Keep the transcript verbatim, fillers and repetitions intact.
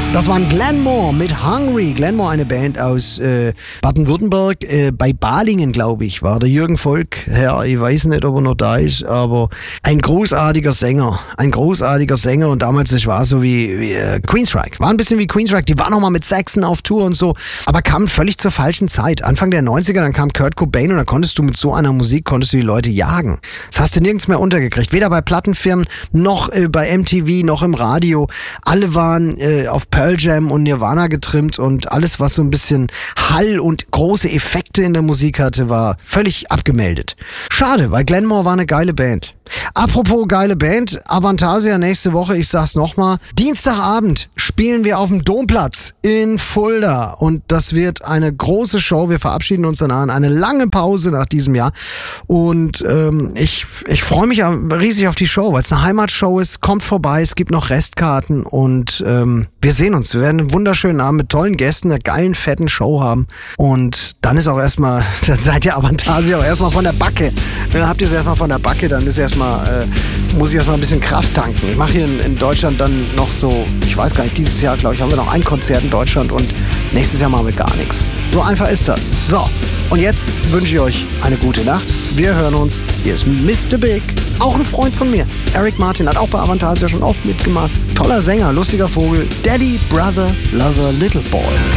Das waren Glenmore mit Hungry. Glenmore, eine Band aus äh, Baden-Württemberg. Äh, bei Balingen, glaube ich, war der Jürgen Volk. Herr, ich weiß nicht, ob er noch da ist, aber ein großartiger Sänger. Ein großartiger Sänger. Und damals, das war so wie, wie äh, Queensryche. War ein bisschen wie Queensryche. Die war noch mal mit Saxon auf Tour und so. Aber kam völlig zur falschen Zeit. Anfang der neunziger, dann kam Kurt Cobain und dann konntest du mit so einer Musik, konntest du die Leute jagen. Das hast du nirgends mehr untergekriegt. Weder bei Plattenfirmen, noch äh, bei M T V, noch im Radio. Alle waren äh, auf Pearl Jam und Nirvana getrimmt und alles, was so ein bisschen Hall und große Effekte in der Musik hatte, war völlig abgemeldet. Schade, weil Glenmore war eine geile Band. Apropos geile Band, Avantasia nächste Woche, ich sag's nochmal, Dienstagabend spielen wir auf dem Domplatz in Fulda und das wird eine große Show. Wir verabschieden uns dann an eine lange Pause nach diesem Jahr und ähm, ich, ich freue mich riesig auf die Show, weil es eine Heimatshow ist. Kommt vorbei, es gibt noch Restkarten und ähm, wir sehen uns. Wir werden einen wunderschönen Abend mit tollen Gästen, einer geilen, fetten Show haben und dann ist auch erstmal, dann seid ihr Avantasia auch erstmal von der Backe. Dann habt ihr es erstmal von der Backe, dann ist erstmal Äh, muss ich erstmal ein bisschen Kraft tanken. Ich mache hier in, in Deutschland dann noch so, ich weiß gar nicht, dieses Jahr, glaube ich, haben wir noch ein Konzert in Deutschland und nächstes Jahr machen wir gar nichts. So einfach ist das. So, und jetzt wünsche ich euch eine gute Nacht. Wir hören uns. Hier ist Mister Big, auch ein Freund von mir. Eric Martin hat auch bei Avantasia schon oft mitgemacht. Toller Sänger, lustiger Vogel. Daddy, Brother, Lover, Little Boy.